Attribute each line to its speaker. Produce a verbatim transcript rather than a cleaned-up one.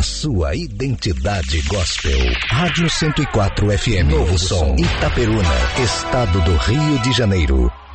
Speaker 1: sua identidade gospel. Rádio cento e quatro F M, Novo Som, Itaperuna, Estado do Rio de Janeiro.